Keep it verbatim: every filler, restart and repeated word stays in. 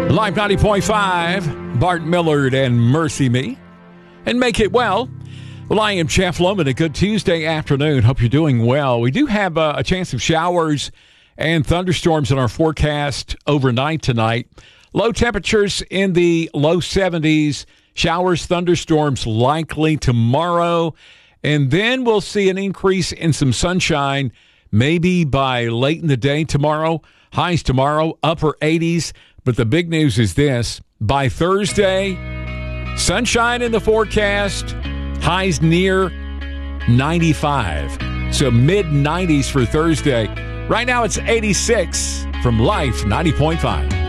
Live ninety point five, Bart Millard and Mercy Me. And make it well. Well, I am Jeff Loman. A good Tuesday afternoon. Hope you're doing well. We do have uh, a chance of showers and thunderstorms in our forecast overnight tonight. Low temperatures in the low seventies. Showers, thunderstorms likely tomorrow. And then we'll see an increase in some sunshine maybe by late in the day tomorrow. Highs tomorrow, upper eighties. But the big news is this. By Thursday, sunshine in the forecast, highs near ninety-five. So mid nineties for Thursday. Right now it's eighty-six from Life ninety point five.